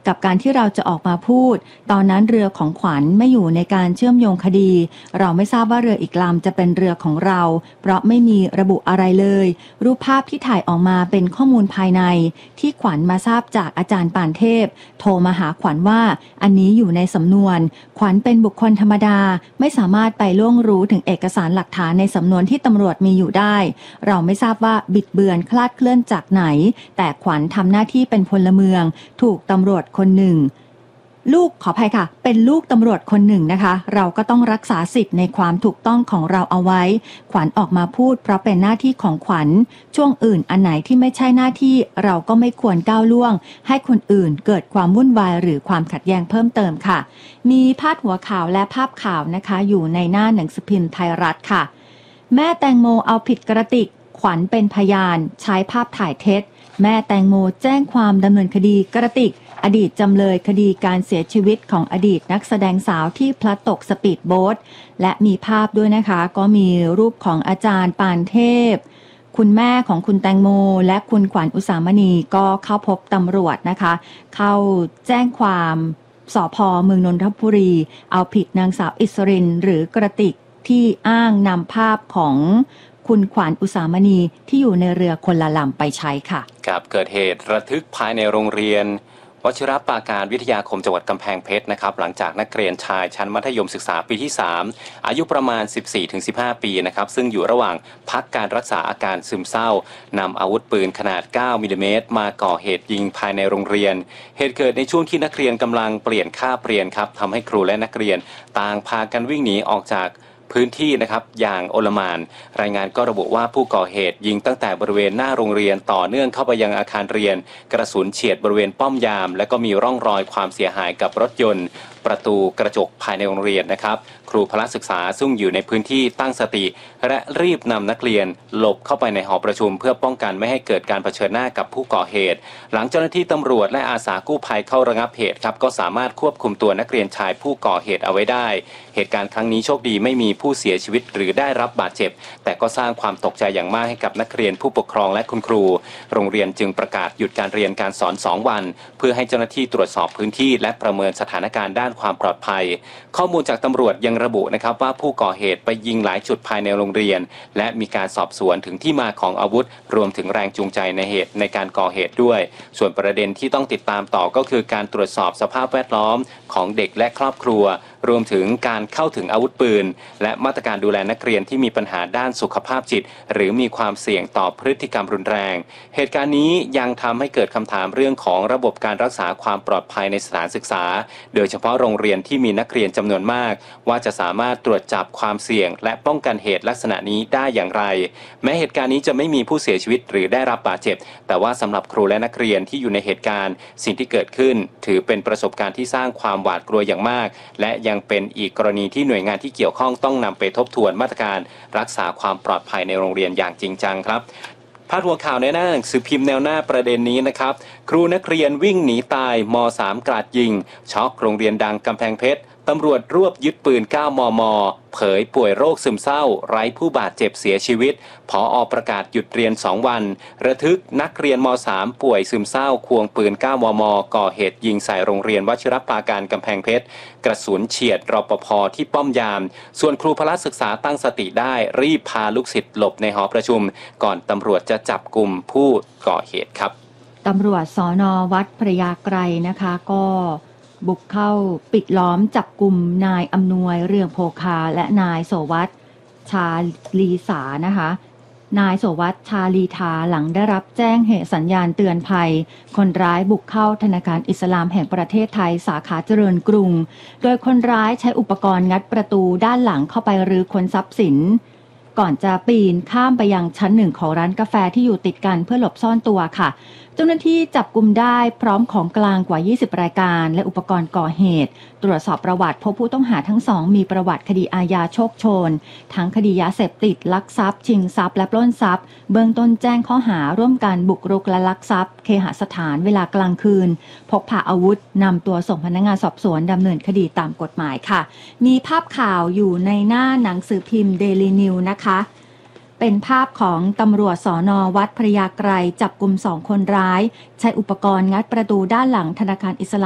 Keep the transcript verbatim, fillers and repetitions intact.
กับการที่เราจะออกมาพูดตอนนั้นเรือของขวัญไม่อยู่ในการเชื่อมโยงคดีเราไม่ทราบว่าเรืออีกลำจะเป็นเรือของเราเพราะไม่มีระบุอะไรเลยรูปภาพที่ถ่ายออกมาเป็นข้อมูลภายในที่ขวัญมาทราบจากอาจารย์ปานเทพโทรมาหาขวัญว่าอันนี้อยู่ในสำนวนขวัญเป็นบุคคลธรรมดาไม่สามารถไปล่วงรู้ถึงเอกสารหลักฐานในสำนวนที่ตำรวจมีอยู่ได้เราไม่ทราบว่าบิดเบือนคลาดเคลื่อนจากไหนแต่ขวัญทำหน้าที่เป็นพลเมืองถูกตำรวจคนหนึ่งลูกขออภัยค่ะเป็นลูกตำรวจคนหนึ่งนะคะเราก็ต้องรักษาสิทธิ์ในความถูกต้องของเราเอาไว้ขวัญออกมาพูดเพราะเป็นหน้าที่ของขวัญช่วงอื่นอันไหนที่ไม่ใช่หน้าที่เราก็ไม่ควรก้าวล่วงให้คนอื่นเกิดความวุ่นวายหรือความขัดแย้งเพิ่มเติมค่ะมีพาดหัวข่าวและภาพข่าวนะคะอยู่ในหน้าหนังสือพิมพ์ไทยรัฐค่ะแม่แตงโมเอาผิดกระติกขวัญเป็นพยานใช้ภาพถ่ายเท็จแม่แตงโมแจ้งความดำเนินคดีกระติกอดีตจำเลยคดีการเสียชีวิตของอดีตนักแสดงสาวที่พลัดตกสปีดโบ๊ทและมีภาพด้วยนะคะก็มีรูปของอาจารย์ปานเทพคุณแม่ของคุณแตงโมและคุณขวัญอุสามณีก็เข้าพบตำรวจนะคะเข้าแจ้งความสภ.เมืองนนทบุรีเอาผิดนางสาวอิสรินหรือกระติกที่อ้างนำภาพของคุณขวัญอุสามณีที่อยู่ในเรือคนละลำไปใช้ค่ะกับเกิดเหตุระทึกภายในโรงเรียนวชิรปราการวิทยาคมจังหวัดกำแพงเพชรนะครับหลังจากนักเรียนชายชั้นมัธยมศึกษาปีที่สามอายุประมาณ สิบสี่ถึงสิบห้า ปีนะครับซึ่งอยู่ระหว่างพักการรักษาอาการซึมเศร้านำอาวุธปืนขนาดเก้ามิลลิเมตรมาก่อเหตุยิงภายในโรงเรียนเหตุเกิดในช่วงที่นักเรียนกำลังเปลี่ยนคาบเรียนครับทำให้ครูและนักเรียนต่างพากันวิ่งหนีออกจากพื้นที่นะครับอย่างโอลหม่านรายงานก็ระบุว่าผู้ก่อเหตุยิงตั้งแต่บริเวณหน้าโรงเรียนต่อเนื่องเข้าไปยังอาคารเรียนกระสุนเฉียดบริเวณป้อมยามและก็มีร่องรอยความเสียหายกับรถยนต์ประตูกระจกภายในโรงเรียนนะครับครูพละศึกษาซึ่งอยู่ในพื้นที่ตั้งสติและรีบนำนักเรียนหลบเข้าไปในหอประชุมเพื่อป้องกันไม่ให้เกิดการเผชิญหน้ากับผู้ก่อเหตุหลังเจ้าหน้าที่ตำรวจและอาสากู้ภัยเข้าระงับเหตุครับก็สามารถควบคุมตัวนักเรียนชายผู้ก่อเหตุเอาไว้ได้เหตุการณ์ครั้งนี้โชคดีไม่มีผู้เสียชีวิตหรือได้รับบาดเจ็บแต่ก็สร้างความตกใจอย่างมากให้กับนักเรียนผู้ปกครองและคุณครูโรงเรียนจึงประกาศหยุดการเรียนการสอนสองวันเพื่อให้เจ้าหน้าที่ตรวจสอบพื้นที่และประเมินสถานการณ์ด้านความปลอดภัยข้อมูลจากตำรวจยังระบุนะครับว่าผู้ก่อเหตุไปยิงหลายจุดภายในโรงเรียนและมีการสอบสวนถึงที่มาของอาวุธรวมถึงแรงจูงใจในเหตุในการก่อเหตุด้วยส่วนประเด็นที่ต้องติดตามต่อก็คือการตรวจสอบสภาพแวดล้อมของเด็กและครอบครัวรวมถึงการเข้าถึงอาวุธปืนและมาตรการดูแลนักเรียนที่มีปัญหาด้านสุขภาพจิตหรือมีความเสี่ยงต่อพฤติกรรมรุนแรงเหตุการณ์นี้ยังทำให้เกิดคำถามเรื่องของระบบการรักษาความปลอดภัยในสถานศึกษาโดยเฉพาะโรงเรียนที่มีนักเรียนจำนวนมากว่าจะสามารถตรวจจับความเสี่ยงและป้องกันเหตุลักษณะนี้ได้อย่างไรแม้เหตุการณ์นี้จะไม่มีผู้เสียชีวิตหรือได้รับบาดเจ็บแต่ว่าสำหรับครูและนักเรียนที่อยู่ในเหตุการณ์สิ่งที่เกิดขึ้นถือเป็นประสบการณ์ที่สร้างความหวาดกลัวอย่างมากและยังเป็นอีกกรณีที่หน่วยงานที่เกี่ยวข้องต้องนำไปทบทวนมาตรการรักษาความปลอดภัยในโรงเรียนอย่างจริงจังครับพาดหัวข่าวในหน้าหนังสือพิมพ์แนวหน้าประเด็นนี้นะครับครูนักเรียนวิ่งหนีตายม สาม กราดยิงช็อกโรงเรียนดังกำแพงเพชรตำรวจรวบยึดปืน เก้า มม.เผยป่วยโรคซึมเศร้าไร้ผู้บาดเจ็บเสียชีวิตผอ.ประกาศหยุดเรียนสองวันระทึกนักเรียนม สาม ป่วยซึมเศร้าควงปืน เก้า มม.ก่อเหตุยิงใส่โรงเรียนวชิรปราการกำแพงเพชรกระสุนเฉียดรปภ.ที่ป้อมยามส่วนครูพละศึกษาตั้งสติได้รีบพาลูกศิษย์หลบในหอประชุมก่อนตำรวจจะจับกุมผู้ก่อเหตุครับตำรวจสน.วัดพระยาไกรนะคะก็บุกเข้าปิดล้อมจับกลุ่มนายอำนวยเรืองโภคาและนายโสวัตชาลีสานะคะนายโสวัตชาลีทาหลังได้รับแจ้งเหตุสัญญาณเตือนภัยคนร้ายบุกเข้าธนาคารอิสลามแห่งประเทศไทยสาขาเจริญกรุงโดยคนร้ายใช้อุปกรณ์งัดประตูด้านหลังเข้าไปรื้อค้นทรัพย์สินก่อนจะปีนข้ามไปยังชั้นหนึ่งของร้านกาแฟที่อยู่ติดกันเพื่อหลบซ่อนตัวค่ะเจ้าหน้าที่จับกุมได้พร้อมของกลางกว่ายี่สิบรายการและอุปกรณ์ก่อเหตุตรวจสอบประวัติพบผู้ต้องหาทั้งสองมีประวัติคดีอาญาโชคโชนทั้งคดียาเสพติดลักทรัพย์ชิงทรัพย์และปล้นทรัพย์เบื้องต้นแจ้งข้อหาร่วมกันบุกรุกและลักทรัพย์เคหสถานเวลากลางคืนพกพาอาวุธนำตัวส่งพนักงานสอบสวนดำเนินคดีตามกฎหมายค่ะมีภาพข่าวอยู่ในหน้าหนังสือพิมพ์ Daily News นะคะเป็นภาพของตำรวจสน.วัดพระยาไกรจับกุมสองคนร้ายใช้อุปกรณ์งัดประตูด้านหลังธนาคารอิสลาม